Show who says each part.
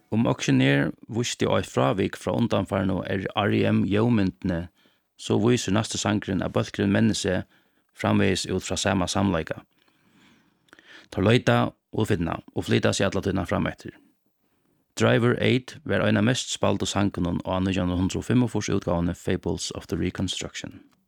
Speaker 1: Auctioneer viste og fravik fra undanfarno R.E.M. Jómyndne, så viser neste sangren at bølkeren menner seg framveis ut fra samme samleika. Tar løyta og finna, og flytta seg alla tøyna frametter. Driver 8 var en av mest spalte sangen av 1945 utgavene Fables of the Reconstruction.